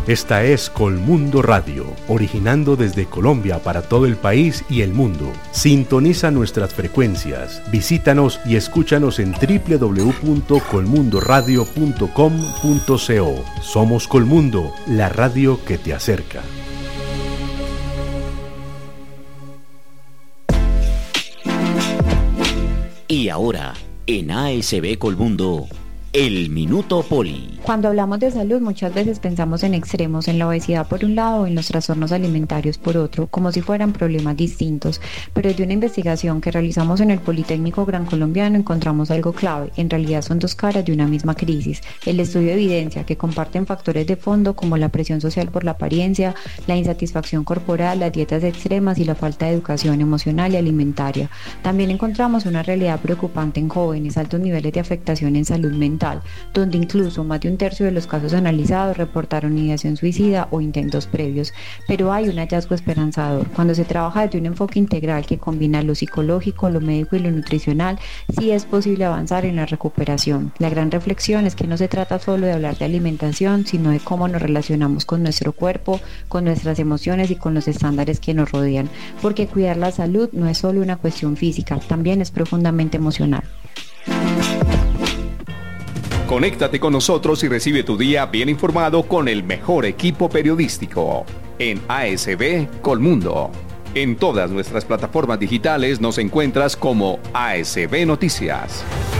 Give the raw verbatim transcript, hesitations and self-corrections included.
Esta es Colmundo Radio, originando desde Colombia para todo el país y el mundo. Sintoniza nuestras frecuencias, visítanos y escúchanos en doble u doble u doble u punto colmundo radio punto com punto co. Somos Colmundo, la radio que te acerca. Y ahora, en A S B Colmundo, el Minuto Poli. Cuando hablamos de salud, muchas veces pensamos en extremos, en la obesidad por un lado o en los trastornos alimentarios por otro, como si fueran problemas distintos. Pero desde una investigación que realizamos en el Politécnico Gran Colombiano encontramos algo clave. En realidad son dos caras de una misma crisis. El estudio evidencia que comparten factores de fondo como la presión social por la apariencia, la insatisfacción corporal, las dietas extremas y la falta de educación emocional y alimentaria. También encontramos una realidad preocupante en jóvenes, altos niveles de afectación en salud mental, donde incluso más de un tercio de los casos analizados reportaron ideación suicida o intentos previos. Pero hay un hallazgo esperanzador. Cuando se trabaja desde un enfoque integral que combina lo psicológico, lo médico y lo nutricional, sí es posible avanzar en la recuperación. La gran reflexión es que no se trata solo de hablar de alimentación, sino de cómo nos relacionamos con nuestro cuerpo, con nuestras emociones y con los estándares que nos rodean. Porque cuidar la salud no es solo una cuestión física, también es profundamente emocional. Conéctate con nosotros y recibe tu día bien informado con el mejor equipo periodístico en A S B Colmundo. En todas nuestras plataformas digitales nos encuentras como A S B Noticias.